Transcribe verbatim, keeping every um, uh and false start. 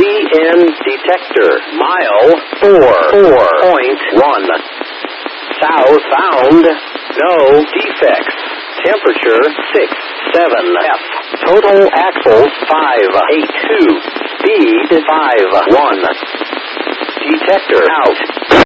N detector. Mile four four point one. Southbound, no defects. Temperature six seven F. Total axles five eight two. Speed five one. Detector out.